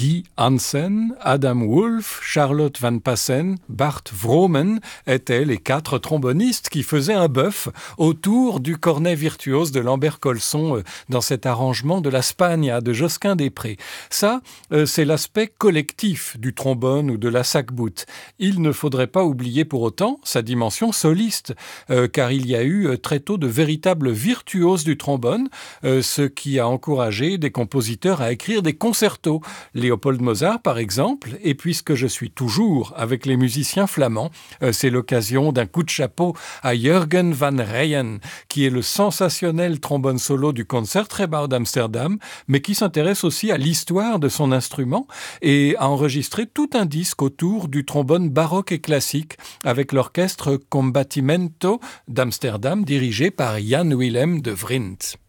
Guy Hansen, Adam Wolf, Charlotte Van Passen, Bart Vroomen étaient les 4 trombonistes qui faisaient un bœuf autour du cornet virtuose de Lambert Colson dans cet arrangement de la Spagna de Josquin des Prés. Ça, c'est l'aspect collectif du trombone ou de la sac-bout. Il ne faudrait pas oublier pour autant sa dimension soliste, car il y a eu très tôt de véritables virtuoses du trombone, ce qui a encouragé des compositeurs à écrire des concertos. Léopold Mozart, par exemple, et puisque je suis toujours avec les musiciens flamands, c'est l'occasion d'un coup de chapeau à Jürgen van Ryen, qui est le sensationnel trombone solo du Concertgebouw d'Amsterdam, mais qui s'intéresse aussi à l'histoire de son instrument et a enregistré tout un disque autour du trombone baroque et classique avec l'orchestre Combattimento d'Amsterdam dirigé par Jan Willem de Vriend.